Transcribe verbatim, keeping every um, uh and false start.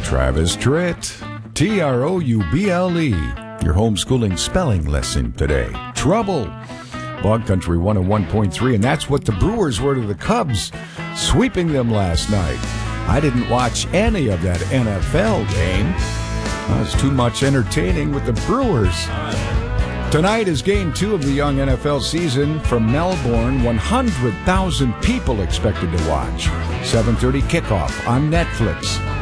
Travis Tritt, T R O U B L E, your homeschooling spelling lesson today. Trouble. Bog Country one oh one point three, and that's what the Brewers were to the Cubs, sweeping them last night. I didn't watch any of that N F L game. It was too much entertaining with the Brewers. Tonight is game two of the young N F L season from Melbourne. one hundred thousand people expected to watch. seven thirty kickoff on Netflix.